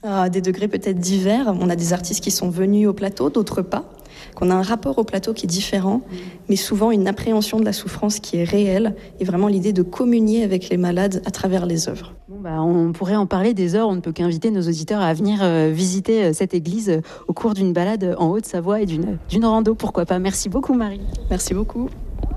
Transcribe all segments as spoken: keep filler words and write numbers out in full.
À des degrés peut-être divers. On a des artistes qui sont venus au plateau, d'autres pas. Qu'on a un rapport au plateau qui est différent, mais souvent une appréhension de la souffrance qui est réelle et vraiment l'idée de communier avec les malades à travers les œuvres. Bon bah, on pourrait en parler des heures, on ne peut qu'inviter nos auditeurs à venir euh, visiter euh, cette église euh, au cours d'une balade en Haute-Savoie et d'une, d'une rando, pourquoi pas. Merci beaucoup Marie. Merci beaucoup.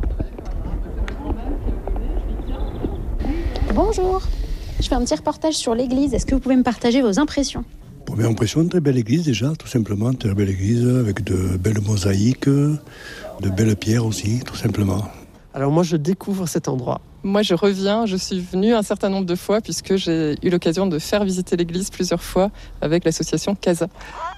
Bonjour, je fais un petit reportage sur l'église, est-ce que vous pouvez me partager vos impressions ? Première impression, très belle église déjà, tout simplement, très belle église avec de belles mosaïques, de belles pierres aussi, tout simplement. Alors moi je découvre cet endroit. Moi je reviens, je suis venue un certain nombre de fois puisque j'ai eu l'occasion de faire visiter l'église plusieurs fois avec l'association CASA.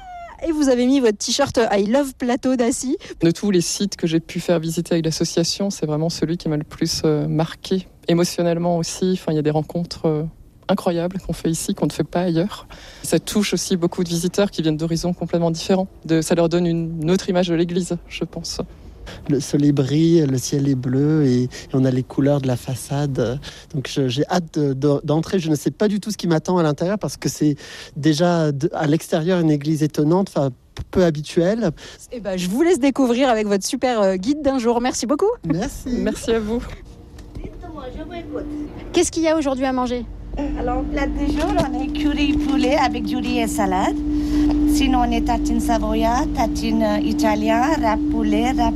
Et vous avez mis votre t-shirt I Love Plateau d'Assy. De tous les sites que j'ai pu faire visiter avec l'association, c'est vraiment celui qui m'a le plus marqué, émotionnellement aussi. Enfin, il y a des rencontres incroyables qu'on fait ici, qu'on ne fait pas ailleurs. Ça touche aussi beaucoup de visiteurs qui viennent d'horizons complètement différents. De, ça leur donne une autre image de l'église, je pense. Le soleil brille, le ciel est bleu et, et on a les couleurs de la façade. Donc je, j'ai hâte de, de, d'entrer. Je ne sais pas du tout ce qui m'attend à l'intérieur parce que c'est déjà de, à l'extérieur une église étonnante, enfin peu habituelle. Eh ben, je vous laisse découvrir avec votre super guide d'un jour. Merci beaucoup. Merci. Merci à vous. Dites-moi, je vous écoute. Qu'est-ce qu'il y a aujourd'hui à manger ? Alors, plat du jour, on est curry poulet avec du riz et salade. Sinon, on est tartine savoyard, tartine italien, wrap poulet, wrap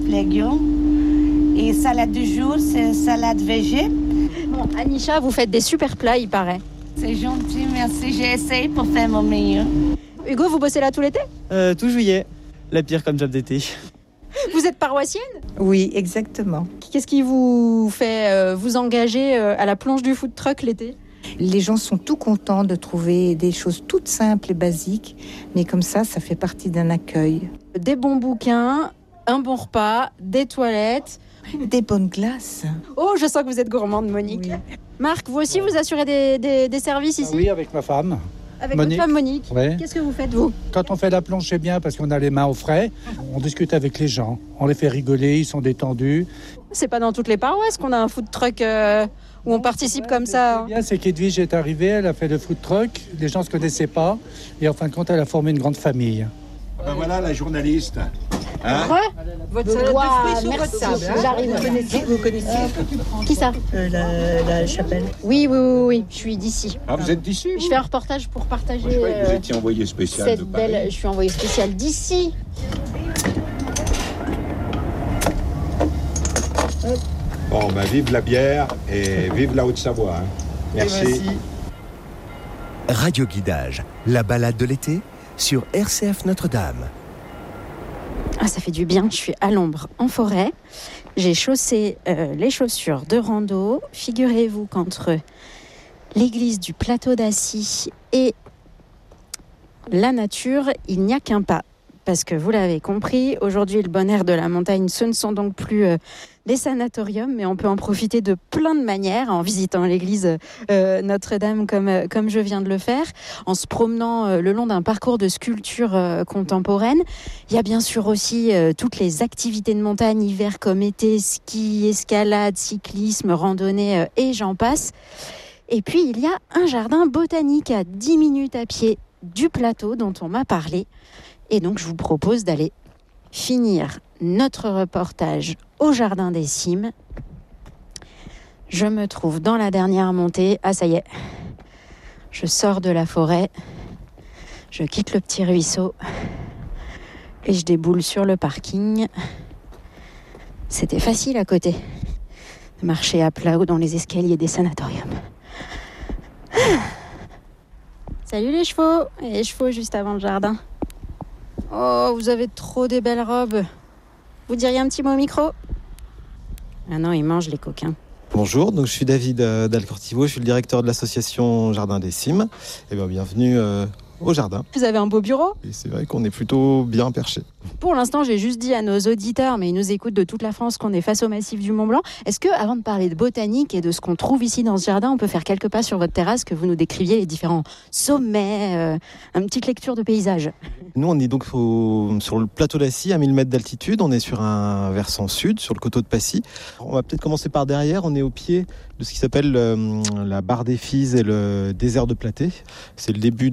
légumes. Et salade du jour, c'est salade végé. Bon, Anisha, vous faites des super plats, il paraît. C'est gentil, merci. J'ai essayé pour faire mon meilleur. Hugo, vous bossez là tout l'été ? euh, Tout juillet. La pire comme job d'été. Vous êtes paroissienne ? Oui, exactement. Qu'est-ce qui vous fait euh, vous engager euh, à la plonge du food truck l'été ? Les gens sont tout contents de trouver des choses toutes simples et basiques, mais comme ça, ça fait partie d'un accueil. Des bons bouquins, un bon repas, des toilettes. Des bonnes glaces. Oh, je sens que vous êtes gourmande, Monique. Oui. Marc, vous aussi, vous assurez des, des, des services ici ? Ah oui, avec ma femme. Avec Monique. votre femme Monique. Ouais. Qu'est-ce que vous faites, vous ? Quand on fait la plonge, c'est bien parce qu'on a les mains au frais. On discute avec les gens. On les fait rigoler, ils sont détendus. C'est pas dans toutes les paroisses qu'on a un food truck euh, où on participe comme ça. Ce qui est bien, c'est qu'Edwige est arrivée, elle a fait le food truck. Les gens ne se connaissaient pas. Et en fin de compte, elle a formé une grande famille. Ben voilà la journaliste. Hein votre salade de fruits sur votre table. Hein. J'arrive. Vous connaissez, vous connaissez euh, Qui ça euh, la, la chapelle. Oui, oui, oui, oui, je suis d'ici. Ah, vous êtes d'ici vous? Je fais un reportage pour partager. Moi, je croyais que vous euh, étiez envoyé spécial cette de Paris. belle. Je suis envoyé spécial d'ici. Bon, ben vive la bière et vive la Haute-Savoie. Hein. Merci. Merci. Radio Guidage, la balade de l'été sur R C F Notre-Dame. Ah, ça fait du bien, je suis à l'ombre en forêt. J'ai chaussé euh, les chaussures de rando. Figurez-vous qu'entre l'église du plateau d'Assy et la nature, il n'y a qu'un pas. Parce que vous l'avez compris, aujourd'hui, le bon air de la montagne, ce ne sont donc plus euh, les sanatoriums, mais on peut en profiter de plein de manières, en visitant l'église euh, Notre-Dame comme, euh, comme je viens de le faire, en se promenant euh, le long d'un parcours de sculpture euh, contemporaine. Il y a bien sûr aussi euh, toutes les activités de montagne, hiver comme été, ski, escalade, cyclisme, randonnée euh, et j'en passe. Et puis, il y a un jardin botanique à dix minutes à pied du plateau dont on m'a parlé. Et donc, je vous propose d'aller finir notre reportage au Jardin des Cimes. Je me trouve dans la dernière montée. Ah, ça y est. Je sors de la forêt. Je quitte le petit ruisseau. Et je déboule sur le parking. C'était facile à côté de marcher à plat ou dans les escaliers des sanatoriums. Salut les chevaux. Et les chevaux juste avant le jardin. Oh, vous avez trop des belles robes. Vous diriez un petit mot au micro ? Ah non, ils mangent les coquins. Bonjour, donc je suis David euh, Dalcortivo, je suis le directeur de l'association Jardin des Cimes. Et bien, bienvenue euh, au jardin. Vous avez un beau bureau ? Et c'est vrai qu'on est plutôt bien perché. Pour l'instant, j'ai juste dit à nos auditeurs, mais ils nous écoutent de toute la France, qu'on est face au massif du Mont Blanc. Est-ce que, avant de parler de botanique et de ce qu'on trouve ici dans ce jardin, on peut faire quelques pas sur votre terrasse, que vous nous décriviez les différents sommets, euh, une petite lecture de paysage ? Nous, on est donc au, sur le plateau d'Assy, à mille mètres d'altitude. On est sur un versant sud, sur le coteau de Passy. On va peut-être commencer par derrière. On est au pied de ce qui s'appelle euh, la barre des Fises et le désert de Platée. C'est le début